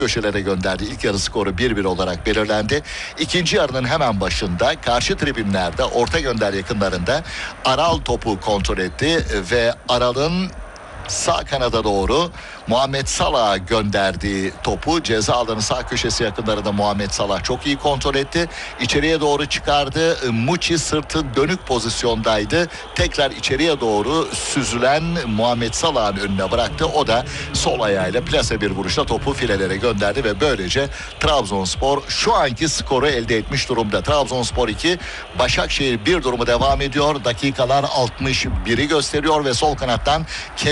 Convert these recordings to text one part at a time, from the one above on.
köşelere gönderdi. İlk yarı skoru 1-1 olarak belirlendi. İkinci yarının hemen başında karşı tribünlerde orta gönder yakınlarında Aral topu kontrol etti ve Aral'ın sağ kanada doğru Muhammed Salah'a gönderdiği topu ceza alanı sağ köşesi yakınlarında Muhammed Salah çok iyi kontrol etti. İçeriye doğru çıkardı. Muçi sırtı dönük pozisyondaydı. Tekrar içeriye doğru süzülen Muhammed Salah'ın önüne bıraktı. O da sol ayağıyla plase bir vuruşla topu filelere gönderdi ve böylece Trabzonspor şu anki skoru elde etmiş durumda. Trabzonspor 2, Başakşehir 1 durumu devam ediyor. Dakikalar 61'i gösteriyor ve sol kanattan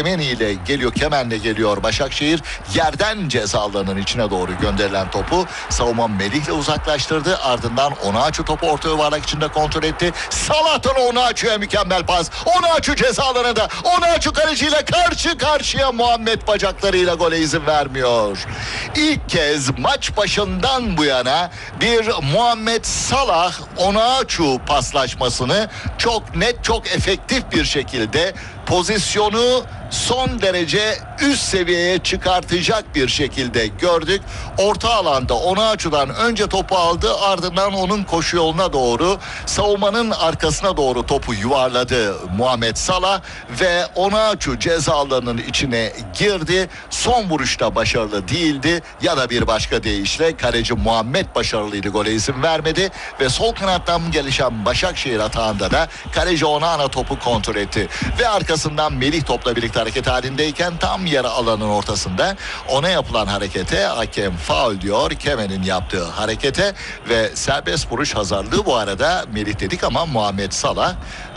Kemen'le geliyor Başakşehir. Yerden ceza alanının içine doğru gönderilen topu savunma Melih'le uzaklaştırdı. Ardından Onaçu topu orta yuvarlak içinde kontrol etti. Salah'tan Onaçu'ya mükemmel pas. Onaçu ceza alanında. Onaçu kaleciyle karşı karşıya, Muhammed bacaklarıyla gole izin vermiyor. İlk kez maç başından bu yana bir Muhammed Salah Onaçu paslaşmasını çok net, çok efektif bir şekilde pozisyonu son derece üst seviyeye çıkartacak bir şekilde gördük. Orta alanda Onaçu'dan önce topu aldı, ardından onun koşu yoluna doğru savunmanın arkasına doğru topu yuvarladı Muhammed Salah ve Onaçu ceza alanının içine girdi. Son vuruşta başarılı değildi ya da bir başka deyişle kaleci Muhammed başarılıydı, gole izin vermedi ve sol kanattan gelişen Başakşehir atağında da kaleci Onana topu kontrol etti ve arkasından Melih topla birlikte hareket halindeyken tam yarı alanın ortasında ona yapılan harekete hakem faul diyor. Kemen'in yaptığı harekete ve serbest vuruş hazırlığı, bu arada Melih dedik ama Muhammed Salah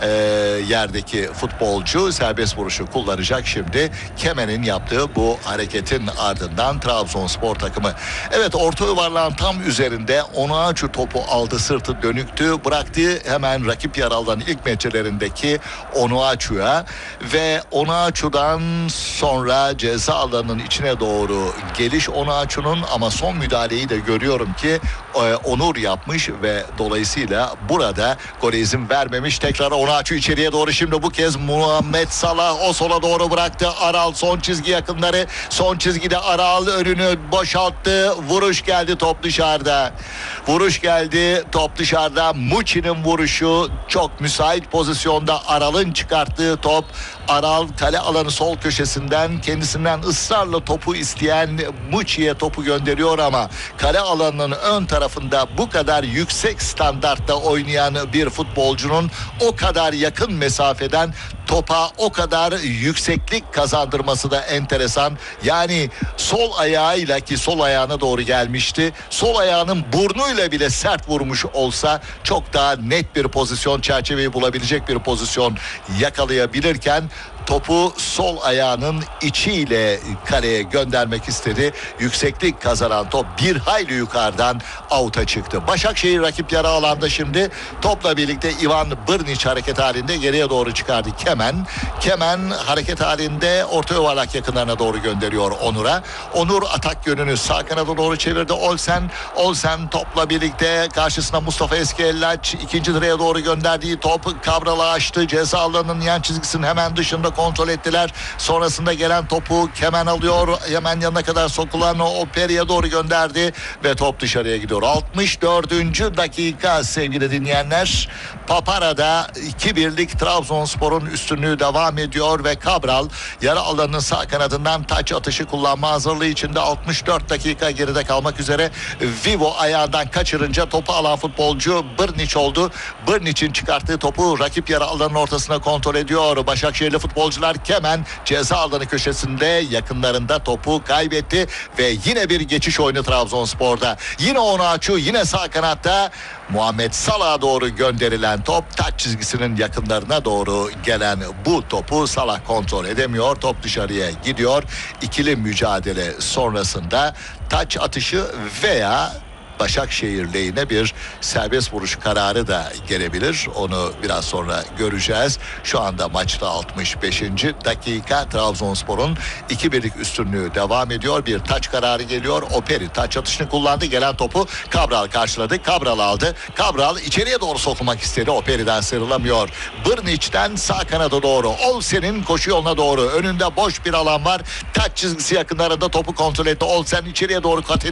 yerdeki futbolcu serbest vuruşu kullanacak şimdi. Kemen'in yaptığı bu hareketin ardından Trabzonspor takımı. Evet, orta yuvarlağın tam üzerinde Onaçu topu aldı, sırtı dönüktü, bıraktı hemen rakip yer alan ilk metrelerindeki Onaçu'ya ve Onaçu'dan sonra ceza alanının içine doğru geliş Onaçu'nun, ama son müdahaleyi de görüyorum ki Onur yapmış ve dolayısıyla burada gole izin vermemiş. Tekrar Onaçu içeriye doğru, şimdi bu kez Muhammed Salah o sola doğru bıraktı. Aral son çizgi yakınları, son çizgide Aral önünü boşalttı. Vuruş geldi, top dışarıda. Vuruş geldi, top dışarıda. Muçi'nin vuruşu çok müsait pozisyonda. Aral'ın çıkarttığı top. Aral kale alanı sol köşesinden kendisinden ısrarla topu isteyen Muçi'ye topu gönderiyor ama kale alanının ön tarafında bu kadar yüksek standartta oynayan bir futbolcunun o kadar yakın mesafeden topa o kadar yükseklik kazandırması da enteresan. Yani sol ayağıyla, ki sol ayağına doğru gelmişti, sol ayağının burnuyla bile sert vurmuş olsa çok daha net bir pozisyon, çerçeveyi bulabilecek bir pozisyon yakalayabilirken topu sol ayağının içiyle kaleye göndermek istedi. Yükseklik kazanan top bir hayli yukarıdan out'a çıktı. Başakşehir rakip yarı alanda şimdi topla birlikte Ivan Brnić hareket halinde geriye doğru çıkardı Kemen. Kemen hareket halinde orta yuvarlak yakınlarına doğru gönderiyor Onur'a. Onur atak yönünü sağ kanada doğru çevirdi. Olsen topla birlikte karşısına Mustafa Eskellaç, ikinci direğe doğru gönderdiği top Kabral'a açtı. Ceza alanının yan çizgisinin hemen dışında kontrol ettiler. Sonrasında gelen topu Kemen alıyor. Hemen yanına kadar sokulan o Peri'ye doğru gönderdi ve top dışarıya gidiyor. 64. dakika sevgili dinleyenler. Papara'da 2-1'lik Trabzonspor'un üstünlüğü devam ediyor ve Cabral yarı alanının sağ kanadından taç atışı kullanma hazırlığı içinde. 64 dakika geride kalmak üzere. Vivo ayağından kaçırınca topu alan futbolcu Brnić oldu. Brnić'in çıkarttığı topu rakip yarı alanın ortasına kontrol ediyor. Başakşehirli futbolcular Kemen ceza alanı köşesinde yakınlarında topu kaybetti ve yine bir geçiş oyunu Trabzonspor'da. Yine Onaçu, yine sağ kanatta Muhammed Salah'a doğru gönderilen top, taç çizgisinin yakınlarına doğru gelen bu topu Salah kontrol edemiyor. Top dışarıya gidiyor. İkili mücadele sonrasında taç atışı veya Başakşehir lehine bir serbest vuruş kararı da gelebilir. Onu biraz sonra göreceğiz. Şu anda maçta 65. dakika, Trabzonspor'un 2-1'lik üstünlüğü devam ediyor. Bir taç kararı geliyor. Operi taç atışını kullandı. Gelen topu Cabral karşıladı. Cabral aldı. Cabral içeriye doğru sokulmak istedi. Operi'den sıyrılamıyor. Brnic'ten sağ kanada doğru. Olsen'in koşu yoluna doğru. Önünde boş bir alan var. Taç çizgisi yakınlarında topu kontrol etti. Olsen içeriye doğru kat